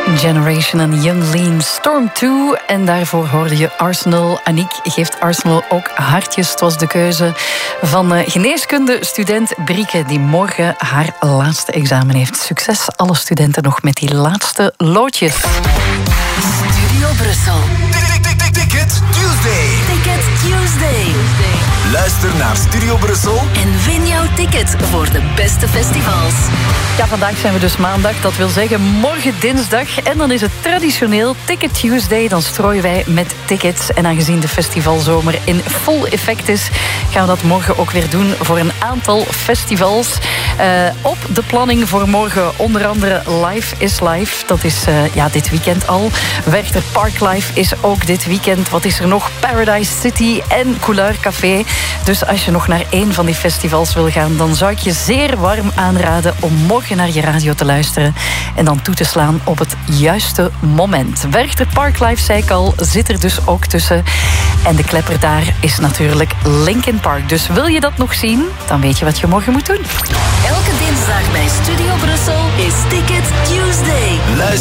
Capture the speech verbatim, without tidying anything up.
Generation en Young Lean, Storm twee. En daarvoor hoorde je Arsenal. Aniek geeft Arsenal ook hartjes. Het was de keuze van geneeskunde-student Brieke, die morgen haar laatste examen heeft. Succes alle studenten nog met die laatste loodjes. Studio Brussel. Ticket Tuesday. Ticket Tuesday. Luister naar Studio Brussel en win jouw ticket voor de beste festivals. Ja, vandaag zijn we dus maandag. Dat wil zeggen morgen dinsdag. En dan is het traditioneel Ticket Tuesday. Dan strooien wij met tickets. En aangezien de festivalzomer in vol effect is, gaan we dat morgen ook weer doen voor een aantal festivals. Uh, op de planning voor morgen onder andere Live is Live. Dat is uh, ja, dit weekend al. Werchter Park Live is ook dit weekend. Wat is er nog? Paradise City en Couleur Café. Dus als je nog naar één van die festivals wil gaan, dan zou ik je zeer warm aanraden om morgen naar je radio te luisteren en dan toe te slaan op het juiste moment. Werchter Park Live, zei ik al, zit er dus ook tussen. En de klepper daar is natuurlijk Linkin Park. Dus wil je dat nog zien, dan weet je wat je morgen moet doen. Elke dinsdag bij Studio Brussel is Ticket Tuesday.